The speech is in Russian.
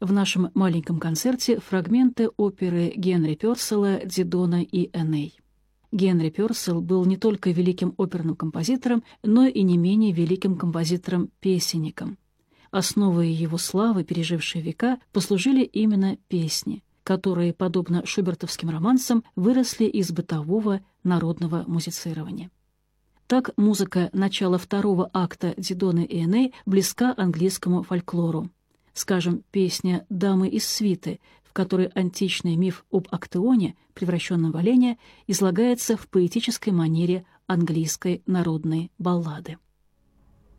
В нашем маленьком концерте фрагменты оперы Генри Пёрселла «Дидона и Эней». Генри Пёрселл был не только великим оперным композитором, но и не менее великим композитором-песенником. Основой его славы, пережившей века, послужили именно песни, которые, подобно шубертовским романсам, выросли из бытового народного музицирования. Так музыка начала второго акта «Дидоны и Эней» близка английскому фольклору. Скажем, песня «Дамы из свиты», в которой античный миф об Актеоне, превращенном в оленя, излагается в поэтической манере английской народной баллады.